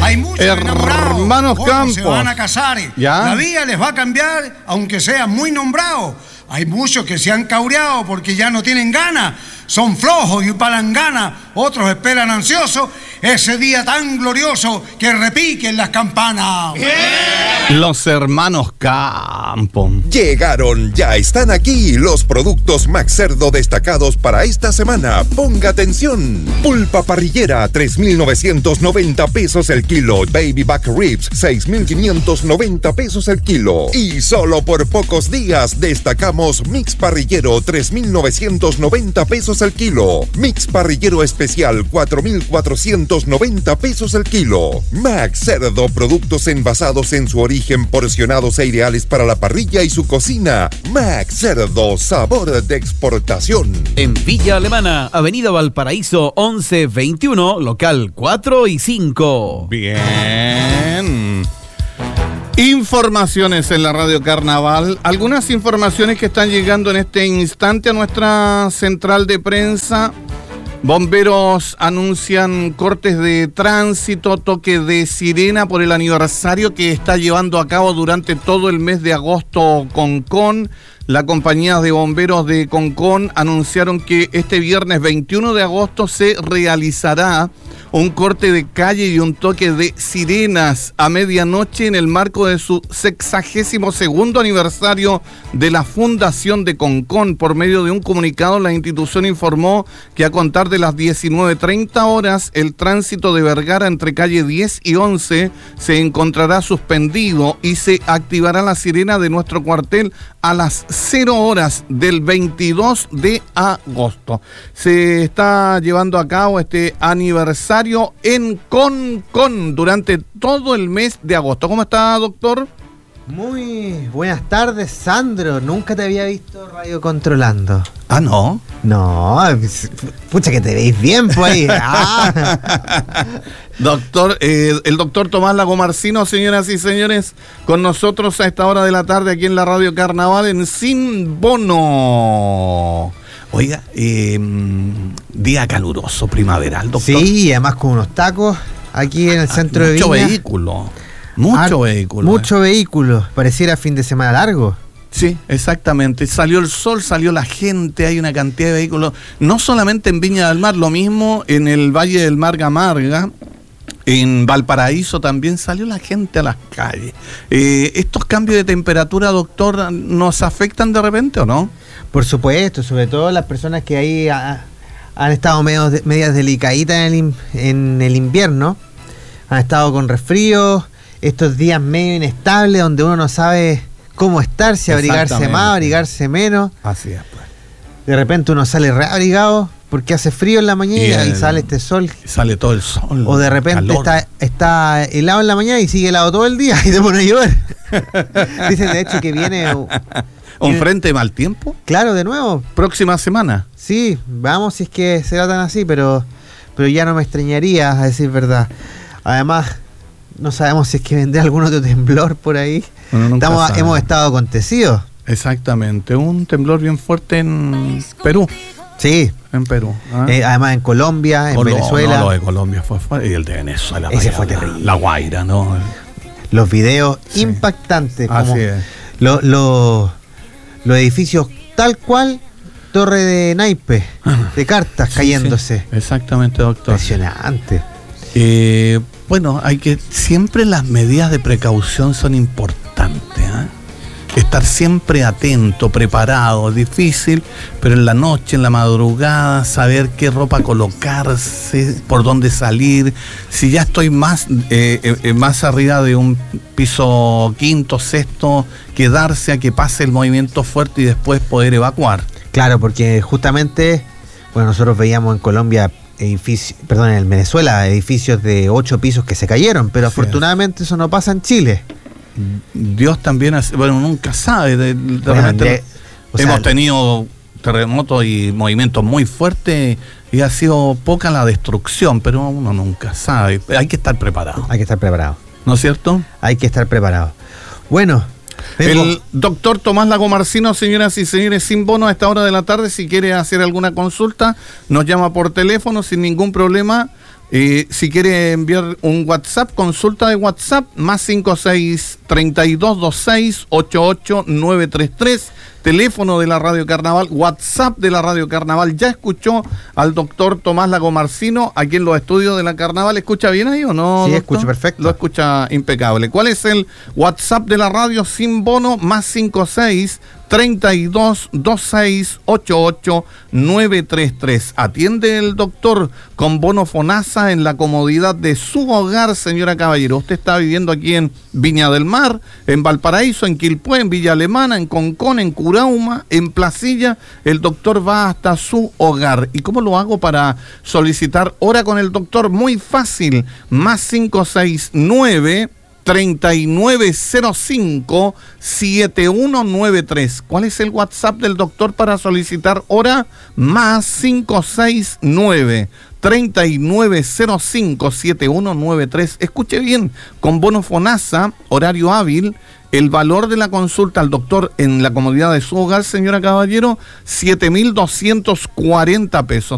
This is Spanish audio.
Hay muchos enamorados. Hermanos Otros Campos. se van a casar. ¿Ya? La vida les va a cambiar, aunque sean muy nombrados. Hay muchos que se han caureado porque ya no tienen ganas. Son flojos y palanganas. Otros esperan ansiosos ese día tan glorioso que repiquen las campanas. Los hermanos Campos. Llegaron, ya están aquí los productos Max Cerdo destacados para esta semana. Ponga atención. Pulpa parrillera, 3,990 pesos el kilo. Baby back ribs, 6,590 pesos el kilo. Y solo por pocos días destacamos mix parrillero, 3,990 pesos el kilo. Mix parrillero especial, 4,490 pesos el kilo. Max Cerdo, productos envasados en su origen, porcionados e ideales para la parrilla y su cocina. Max Cerdo, sabor de exportación. En Villa Alemana, Avenida Valparaíso 1121, local 4 y 5. Bien. Informaciones en la Radio Carnaval. Algunas informaciones que están llegando en este instante a nuestra central de prensa. Bomberos anuncian cortes de tránsito, toque de sirena por el aniversario que está llevando a cabo durante todo el mes de agosto Concón. La compañía de bomberos de Concón anunciaron que este viernes 21 de agosto se realizará un corte de calle y un toque de sirenas a medianoche en el marco de su 62º aniversario de la fundación de Concón. Por medio de un comunicado, la institución informó que a contar de las 19:30 horas, el tránsito de Vergara entre calle 10 y 11 se encontrará suspendido y se activará la sirena de nuestro cuartel a las 0 horas del 22 de agosto. Se está llevando a cabo este aniversario en Concón durante todo el mes de agosto. ¿Cómo está, doctor? Muy buenas tardes, Sandro. Nunca te había visto radio controlando. Ah, ¿no? No, pucha que te veis bien, pues. Doctor, el doctor Tomás Lagomarcino, señoras y señores, con nosotros a esta hora de la tarde aquí en la Radio Carnaval en Sin Bono. Oiga, día caluroso, primaveral, doctor. Sí, además con unos tacos aquí en el centro de Viña. Mucho vehículo. Mucho vehículo. Pareciera fin de semana largo. Sí, exactamente. Salió el sol, salió la gente, hay una cantidad de vehículos. No solamente en Viña del Mar, lo mismo en el Valle del Marga Marga. En Valparaíso también salió la gente a las calles. ¿Estos cambios de temperatura, doctor, nos afectan de repente o no? Por supuesto, sobre todo las personas que ahí han estado medias delicaditas en el invierno. Han estado con resfríos, estos días medio inestables donde uno no sabe cómo estar, si abrigarse más, abrigarse menos. Así es, pues. De repente uno sale reabrigado porque hace frío en la mañana y sale este sol. Sale todo el sol. O de repente está helado en la mañana y sigue helado todo el día y te pone a llover. Dicen de hecho que viene un frente de mal tiempo. Claro, de nuevo. Próxima semana. Sí, vamos si es que será tan así, pero ya no me extrañaría, a decir verdad. Además, no sabemos si es que vendrá algún otro temblor por ahí. Hemos estado acontecidos. Exactamente, un temblor bien fuerte en Perú. Sí. En Perú. Además en Colombia, en Venezuela. No, lo de Colombia fue fuerte y el de Venezuela. Ese fue terrible. La Guaira, ¿no? Los videos impactantes. Como así es. Los edificios tal cual, torre de naipes, de cartas cayéndose. Sí, exactamente, doctor. Impresionante. Bueno, siempre las medidas de precaución son importantes, estar siempre atento, preparado, difícil, pero en la noche, en la madrugada, saber qué ropa colocarse, por dónde salir. Si ya estoy más arriba de un piso quinto, sexto, quedarse a que pase el movimiento fuerte y después poder evacuar. Claro, porque justamente, bueno, nosotros veíamos en Colombia en Venezuela, edificios de 8 pisos que se cayeron, pero afortunadamente eso no pasa en Chile. Dios también, nunca sabe. De repente hemos tenido terremotos y movimientos muy fuertes y ha sido poca la destrucción, pero uno nunca sabe. Hay que estar preparado. Hay que estar preparado. ¿No es cierto? Hay que estar preparado. Bueno. El doctor Tomás Lagomarcino, señoras y señores, Sin Bono a esta hora de la tarde. Si quiere hacer alguna consulta, nos llama por teléfono sin ningún problema. Si quiere enviar un WhatsApp, consulta de WhatsApp, más 56-3226-88933, teléfono de la Radio Carnaval, WhatsApp de la Radio Carnaval. Ya escuchó al doctor Tomás Lagomarcino aquí en los estudios de la Carnaval. ¿Escucha bien ahí o no? Sí, doctor? escucho perfecto. Lo escucha impecable. ¿Cuál es el WhatsApp de la radio sin bono? Más 56-3226-88933. Atiende el doctor con bono FONASA en la comodidad de su hogar, señora Caballero. Usted está viviendo aquí en Viña del Mar, en Valparaíso, en Quilpué, en Villa Alemana, en Concón, en Curauma, en Placilla. El doctor va hasta su hogar. ¿Y cómo lo hago para solicitar hora con el doctor? Muy fácil. Más 569-3905-7193. ¿Cuál es el WhatsApp del doctor para solicitar hora? Más 569-3905-7193. Escuche bien, con bono FONASA, horario hábil, el valor de la consulta al doctor en la comodidad de su hogar, señora Caballero, 7.240 pesos.